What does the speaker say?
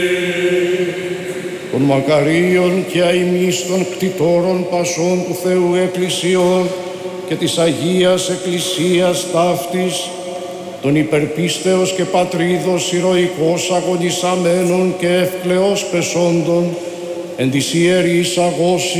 των μακαρίων και αημείς των κτητόρων πασών του Θεού Εκκλησιών και της Αγίας Εκκλησίας ταύτης, των υπερπίστεως και πατρίδος ηρωικώς αγωνισαμένων και ευκλαιώς πεσόντων, εν της ιερής αγώση